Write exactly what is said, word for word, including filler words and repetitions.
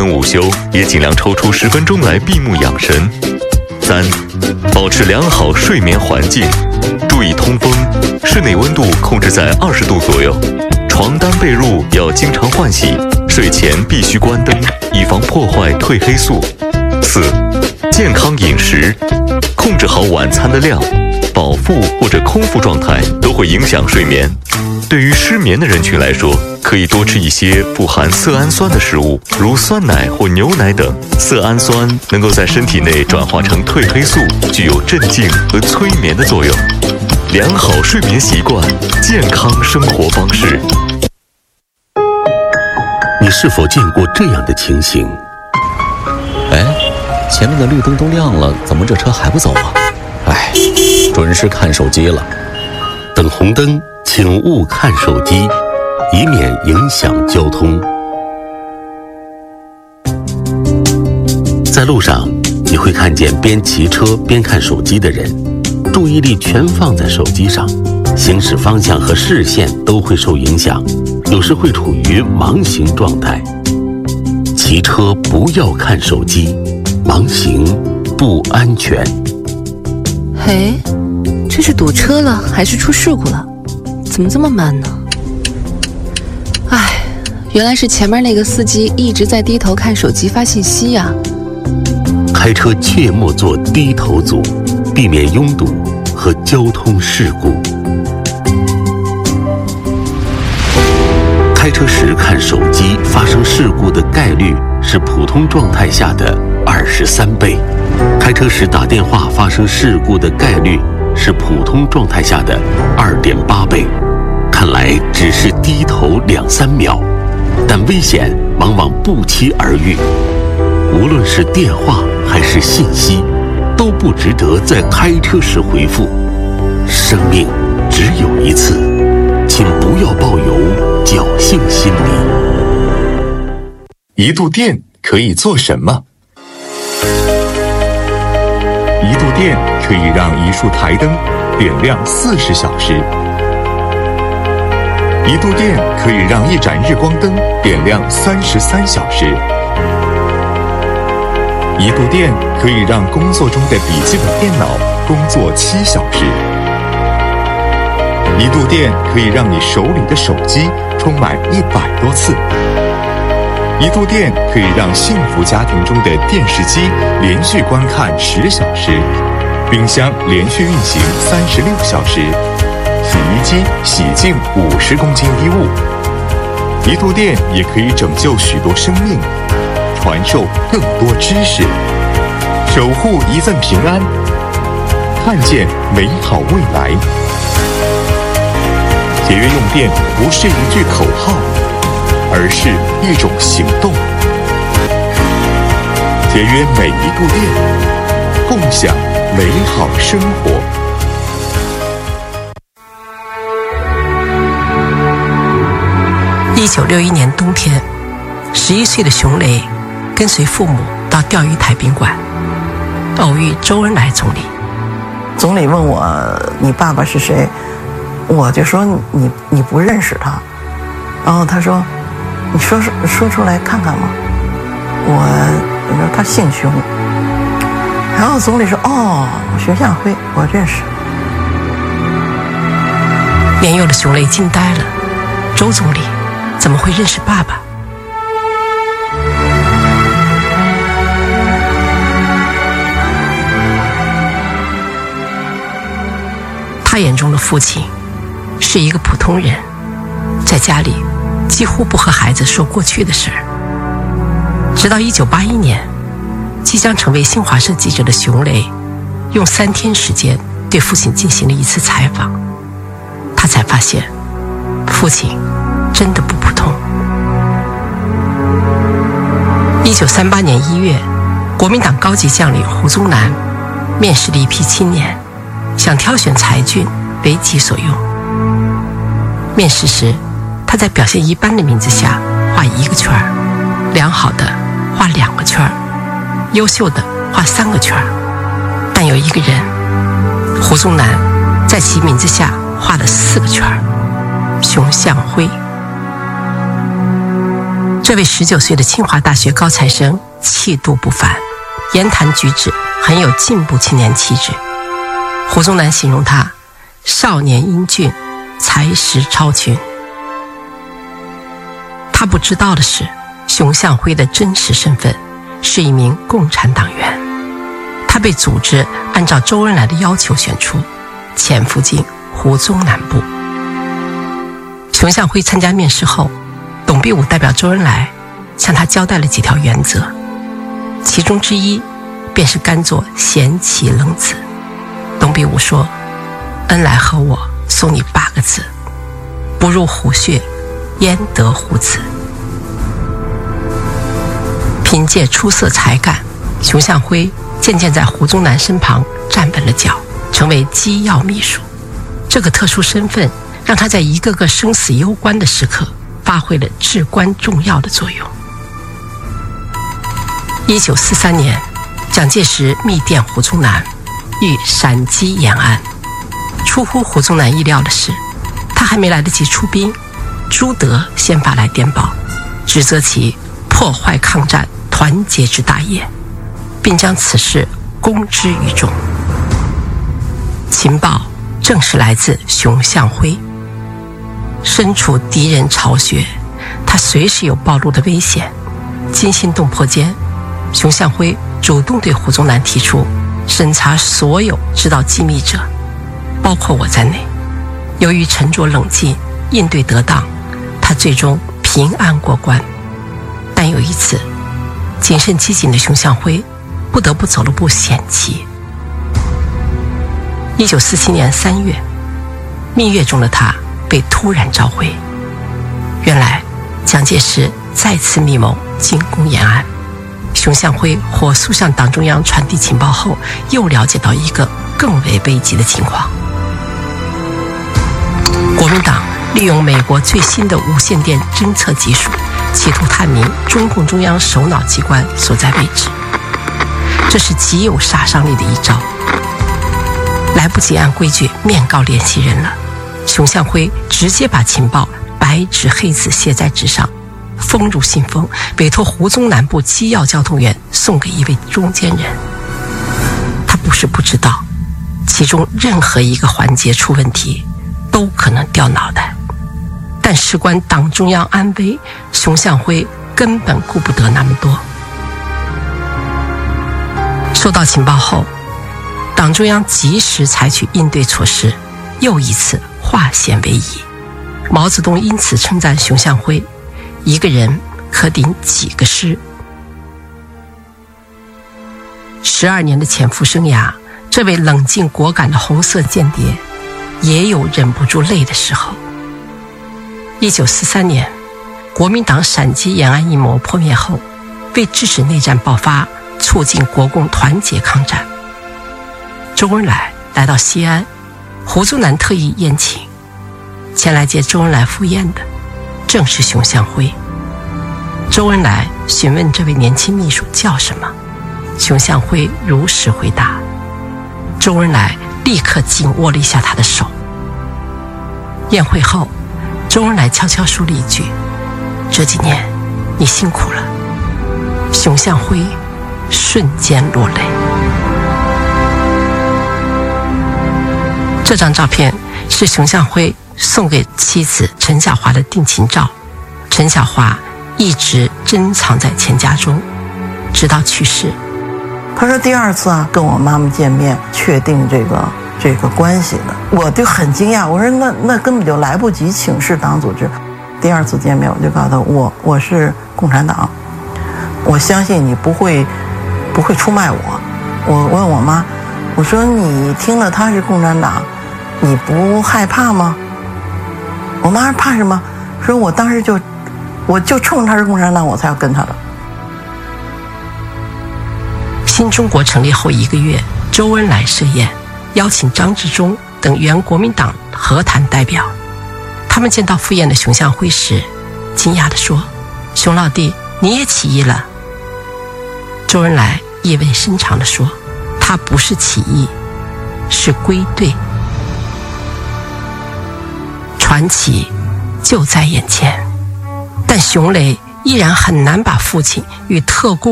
能午休，也尽量抽出十分钟来闭目养神。三、保持良好睡眠环境，注意通风，室内温度控制在二十度左右，床单被褥要经常换洗，睡前必须关灯，以防破坏褪黑素。四、健康饮食，控制好晚餐的量，饱腹或者空腹状态都会影响睡眠。对于失眠的人群来说，可以多吃一些富含色氨酸的食物，如酸奶或牛奶等。色氨酸能够在身体内转化成褪黑素，具有镇静和催眠的作用。良好睡眠习惯，健康生活方式。 你是否见过这样的情形？ 哎，前面的绿灯都亮了，怎么这车还不走啊？哎，准是看手机了。 等红灯，请勿看手机，以免影响交通。在路上，你会看见边骑车边看手机的人，注意力全放在手机上，行驶方向和视线都会受影响，有时会处于盲行状态。骑车不要看手机，盲行不安全。 嘿，这是堵车了还是出事故了？怎么这么慢呢？唉，原来是前面那个司机一直在低头看手机发信息呀。 开车切莫做低头族，避免拥堵和交通事故。开车时看手机发生事故的概率是普通状态下的二十三倍，开车时打电话发生事故的概率是普通状态下的二点八倍。看来只是低头两三秒，但危险往往不期而遇。无论是电话还是信息，都不值得在开车时回复。生命只有一次，请不要抱有侥幸心理。 一度电可以做什么？一度电可以让一束台灯点亮四十小时。一度电可以让一盏日光灯点亮三十三小时。一度电可以让工作中的笔记本电脑工作七小时。一度电可以让你手里的手机充满一百多次。一度电可以让幸福家庭中的电视机连续观看十小时，冰箱连续运行三十六小时，洗衣机洗净五十公斤衣物。一度电也可以拯救许多生命，传授更多知识，守护一份平安，看见美好未来。节约用电不是一句口号，而是一种行动。节约每一度电，共享美好生活。 一九六一年冬天，十一岁的熊雷跟随父母到钓鱼台宾馆，偶遇周恩来总理。 总理问我你爸爸是谁，我就说你你不认识他，然后他说你说说出来看看嘛。我我说他姓熊，然后总理说哦，熊向晖我认识。 年幼的熊雷惊呆了，周总理怎么会认识爸爸？他眼中的父亲是一个普通人，在家里几乎不和孩子说过去的事儿。直到一九八一年，即将成为新华社记者的熊雷，用三天时间对父亲进行了一次采访，他才发现父亲真的不普通。一九三八年一月，国民党高级将领胡宗南面试了一批青年，想挑选才俊为己所用。面试时，他在表现一般的名字下画一个圈儿，良好的画两个圈儿，优秀的画三个圈儿。但有一个人，胡宗南在其名字下画了四个圈儿，熊向晖。 这位十九岁的清华大学高材生气度不凡，言谈举止很有进步青年气质。胡宗南形容他少年英俊，才识超群。他不知道的是，熊向晖的真实身份是一名共产党员。他被组织按照周恩来的要求选出，潜伏进胡宗南部。熊向晖参加面试后，董必武代表周恩来向他交代了几条原则，其中之一便是甘做贤妻冷子。董必武说，恩来和我送你八个字：不入虎穴，焉得虎子。凭借出色才干，熊向晖渐渐在胡宗南身旁站稳了脚，成为机要秘书。这个特殊身份让他在一个个生死攸关的时刻发挥了至关重要的作用。一九四三年，蒋介石密电胡宗南，欲闪击延安。出乎胡宗南意料的是，他还没来得及出兵，朱德先发来电报，指责其破坏抗战团结之大业，并将此事公之于众。情报正是来自熊向晖。身处敌人巢穴，他随时有暴露的危险。惊心动魄间，熊向晖主动对胡宗南提出审查所有知道机密者，包括我在内。由于沉着冷静，应对得当，他最终平安过关。但有一次，谨慎机警的熊向晖不得不走了步险棋。一九四七年三月，蜜月中的他被突然召回。原来蒋介石再次密谋进攻延安，熊向晖火速向党中央传递情报后，又了解到一个更为危急的情况。国民党利用美国最新的无线电侦测技术，企图探明中共中央首脑机关所在位置，这是极有杀伤力的一招。来不及按规矩面告联系人了，熊向晖直接把情报白纸黑字写在纸上，封入信封，委托胡宗南部机要交通员送给一位中间人。他不是不知道，其中任何一个环节出问题都可能掉脑袋，但事关党中央安危，熊向晖根本顾不得那么多。收到情报后，党中央及时采取应对措施，又一次化险为夷。毛泽东因此称赞熊向晖，一个人可顶几个师。十二年的潜伏生涯，这位冷静果敢的红色间谍也有忍不住累的时候。一九四三年，国民党闪击延安阴谋破灭后，为制止内战爆发，促进国共团结抗战，周恩来来到西安，胡宗南特意宴请，前来接周恩来赴宴的正是熊向晖。周恩来询问这位年轻秘书叫什么，熊向晖如实回答。周恩来立刻紧握了一下他的手。宴会后，周恩来悄悄说了一句：“这几年你辛苦了。”熊向晖瞬间落泪。这张照片是熊向晖送给妻子陈晓华的定情照，陈晓华一直珍藏在钱家中，直到去世。 他说第二次啊，跟我妈妈见面，确定这个这个关系的，我就很惊讶。我说那那根本就来不及请示党组织。第二次见面，我就告诉他，我我是共产党，我相信你不会不会出卖我。我问我妈，我说你听了他是共产党，你不害怕吗？我妈说怕什么？说我当时就我就冲他是共产党，我才要跟他的。 新中国成立后一个月，周恩来设宴，邀请张治中等原国民党和谈代表。他们见到赴宴的熊向晖时，惊讶地说：“熊老弟，你也起义了？”周恩来意味深长地说：“他不是起义，是归队。”传奇就在眼前，但熊雷依然很难把父亲与特工